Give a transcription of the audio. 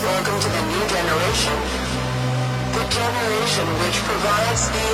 welcome to the new generation. The generation which provides the